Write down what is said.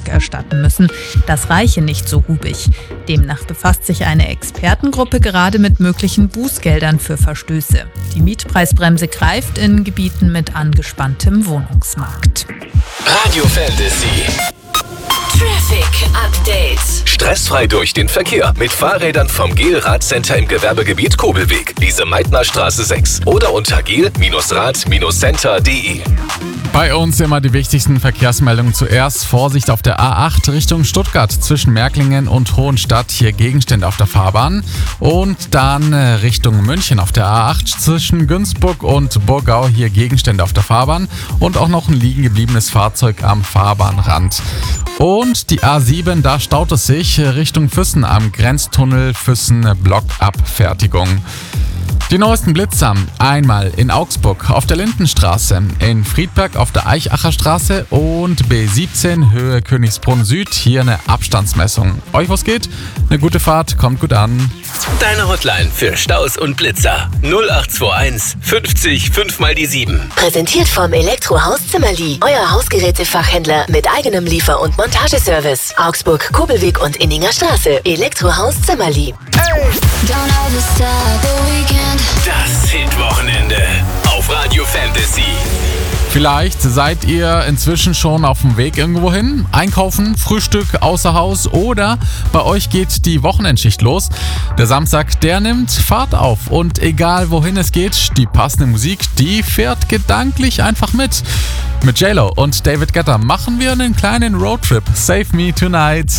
Beitrag erstatten müssen. Das reiche nicht so rubig. Demnach befasst sich eine Expertengruppe gerade mit möglichen Bußgeldern für Verstöße. Die Mietpreisbremse greift in Gebieten mit angespanntem Wohnungsmarkt. Radio Fantasy. Traffic Update. Stressfrei durch den Verkehr mit Fahrrädern vom GEL Radcenter im Gewerbegebiet Kobelweg, Lise-Meitner-Straße 6 oder unter gel-rad-center.de. Bei uns immer die wichtigsten Verkehrsmeldungen zuerst. Vorsicht auf der A8 Richtung Stuttgart zwischen Märklingen und Hohenstadt. Hier Gegenstände auf der Fahrbahn. Und dann Richtung München auf der A8 zwischen Günzburg und Burgau. Hier Gegenstände auf der Fahrbahn. Und auch noch ein liegen gebliebenes Fahrzeug am Fahrbahnrand. Und die A7, da staut es sich Richtung Füssen am Grenztunnel Füssen-Blockabfertigung. Die neuesten Blitzer einmal in Augsburg auf der Lindenstraße, in Friedberg auf der Eichacher Straße und B17 Höhe Königsbrunn Süd. Hier eine Abstandsmessung. Euch was geht? Eine gute Fahrt, kommt gut an. Deine Hotline für Staus und Blitzer 0821 50 5 mal die 7. Präsentiert vom Elektrohaus Zimmerli. Euer Hausgerätefachhändler mit eigenem Liefer- und Montageservice. Augsburg, Kobelweg und Inninger Straße. Elektrohaus Zimmerli. Das Hitwochenende auf Radio Fantasy. Vielleicht seid ihr inzwischen schon auf dem Weg irgendwo hin. Einkaufen, Frühstück, außer Haus oder bei euch geht die Wochenendschicht los. Der Samstag, der nimmt Fahrt auf und egal wohin es geht, die passende Musik, die fährt gedanklich einfach mit. Mit J-Lo und David Guetta machen wir einen kleinen Roadtrip. Save Me Tonight.